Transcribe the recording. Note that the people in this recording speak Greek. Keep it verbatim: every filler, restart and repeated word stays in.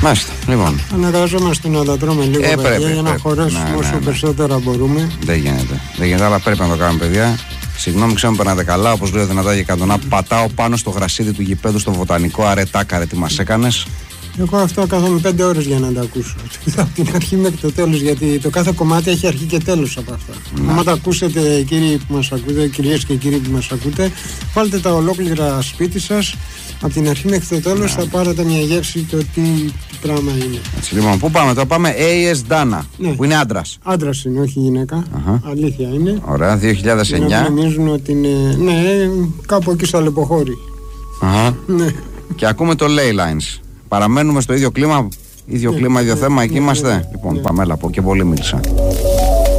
Μάλιστα, λοιπόν. Αναγκαζόμαστε να τα τρώμε λίγο, ε, παιδιά, πρέπει, για να πρέπει. χωρέσουμε ναι, όσο ναι, ναι. περισσότερα μπορούμε. Δεν γίνεται. Δεν γίνεται, αλλά πρέπει να το κάνουμε, παιδιά. Συγγνώμη, ξέρω, περνάτε καλά. Όπως λέω δυνατά και Καντονά, πατάω πάνω στο γρασίδι του γηπέδου στο βοτανικό. Αρέ, τάκαρε, τι μας έκανες. Εγώ αυτό κάθομαι πέντε ώρες για να τα ακούσω. Από την αρχή μέχρι το τέλος, γιατί το κάθε κομμάτι έχει αρχή και τέλος από αυτά. Ναι. Αν τα ακούσετε, κύριοι που μας ακούτε, κυρίες και κύριοι που μας ακούτε, βάλτε τα ολόκληρα σπίτι σας. Από την αρχή μέχρι το τέλος ναι. θα πάρετε μια γεύση το τι, τι πράγμα είναι. Έτσι, λοιπόν, πού πάμε τώρα, πάμε έι ες Dana, ναι. που είναι άντρας. Άντρας είναι, όχι γυναίκα. Uh-huh. Αλήθεια είναι. Ωραία, δύο χιλιάδες εννιά. Νομίζουν ότι είναι, ναι, κάπου εκεί στο Αλεποχώρι. Uh-huh. Ναι. Και ακούμε το Ley Lines. Παραμένουμε στο ίδιο κλίμα, ίδιο ναι, κλίμα, ίδιο ναι, θέμα, εκεί ναι, είμαστε. Ναι, λοιπόν, ναι. πάμε, έλα, πω και πολύ μίλησα.